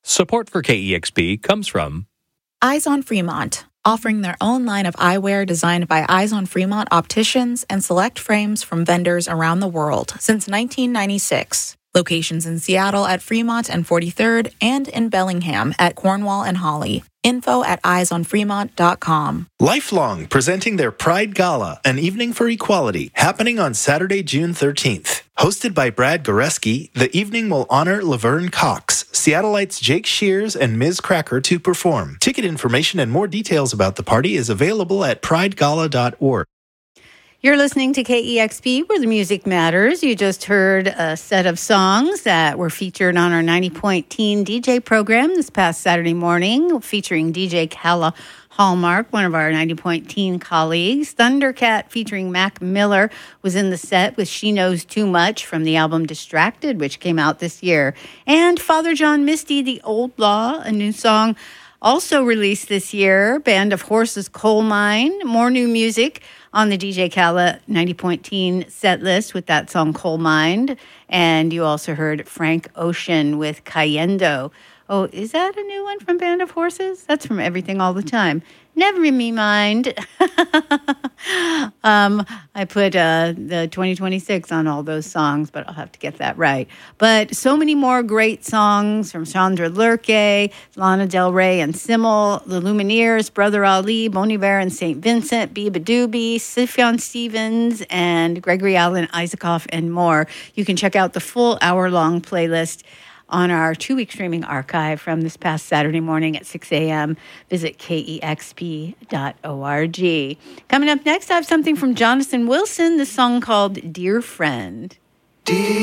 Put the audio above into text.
Support for KEXP comes from Eyes on Fremont, offering their own line of eyewear designed by Eyes on Fremont opticians and select frames from vendors around the world since 1996. Locations in Seattle at Fremont and 43rd and in Bellingham at Cornwall and Holly. Info at eyesonfremont.com. Lifelong presenting their Pride Gala, an evening for equality, happening on Saturday, June 13th. Hosted by Brad Goreski, the evening will honor Laverne Cox, Seattleites Jake Shears, and Ms. Cracker to perform. Ticket information and more details about the party is available at pridegala.org. You're listening to KEXP, where the music matters. You just heard a set of songs that were featured on our 90-point teen DJ program this past Saturday morning, featuring DJ Kala Hallmark, one of our 90-point teen colleagues. Thundercat featuring Mac Miller was in the set with She Knows Too Much from the album Distracted, which came out this year. And Father John Misty, The Old Law, a new song also released this year. Band of Horses, Coal Mine. More new music on the DJ Kala 90-point teen set list with that song Coal Mine. And you also heard Frank Ocean with Cayendo. Oh, is that a new one from Band of Horses? That's from Everything All the Time. Never me mind. I put the 2026 on all those songs, but I'll have to get that right. But so many more great songs from Chandra Lurke, Lana Del Rey and Simmel, The Lumineers, Brother Ali, Bon Iver and St. Vincent, Biba Doobie, Sufjan Stevens, and Gregory Alan Isaacoff, and more. You can check out the full hour-long playlist on our 2-week streaming archive from this past Saturday morning at 6 a.m. Visit kexp.org. Coming up next, I have something from Jonathan Wilson, the song called Dear Friend.